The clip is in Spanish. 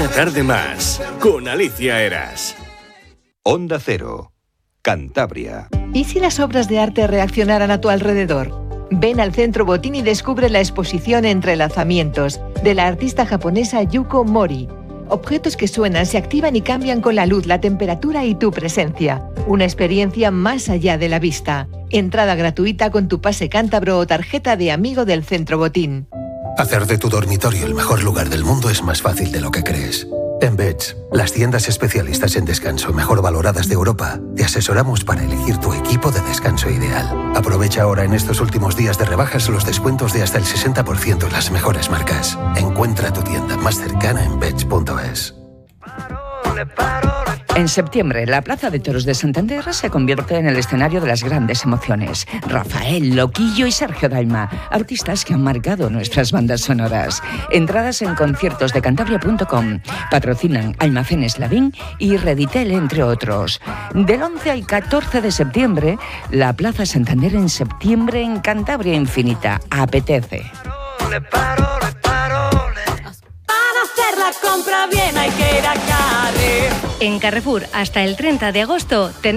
Una tarde más con Alicia Eras. Onda Cero, Cantabria. ¿Y si las obras de arte reaccionaran a tu alrededor? Ven al Centro Botín y descubre la exposición Entrelazamientos de la artista japonesa Yuko Mori. Objetos que suenan, se activan y cambian con la luz, la temperatura y tu presencia. Una experiencia más allá de la vista. Entrada gratuita con tu pase cántabro o tarjeta de amigo del Centro Botín. Hacer de tu dormitorio el mejor lugar del mundo es más fácil de lo que crees. En Beds, las tiendas especialistas en descanso mejor valoradas de Europa, te asesoramos para elegir tu equipo de descanso ideal. Aprovecha ahora en estos últimos días de rebajas los descuentos de hasta el 60% en las mejores marcas. Encuentra tu tienda más cercana en beds.es. En septiembre, la Plaza de Toros de Santander se convierte en el escenario de las grandes emociones. Rafael, Loquillo y Sergio Dalma, artistas que han marcado nuestras bandas sonoras. Entradas en conciertosdecantabria.com. Patrocinan Almacenes Lavín y Reditel, entre otros. Del 11 al 14 de septiembre, la Plaza Santander en septiembre en Cantabria Infinita. Apetece. La compra bien hay que ir a Carrefour. En Carrefour, hasta el 30 de agosto, tenemos